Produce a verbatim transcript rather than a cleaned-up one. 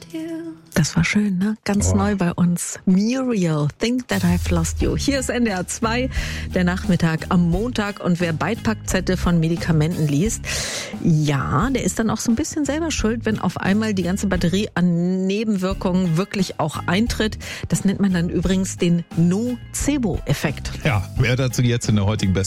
Das war schön, ne? Ganz oh. neu bei uns. Muriel, Think That I've Lost You. Hier ist N D R zwei, der Nachmittag am Montag. Und wer Beipackzettel von Medikamenten liest, ja, der ist dann auch so ein bisschen selber schuld, wenn auf einmal die ganze Batterie an Nebenwirkungen wirklich auch eintritt. Das nennt man dann übrigens den Nocebo-Effekt. Ja, wer dazu jetzt in der heutigen Best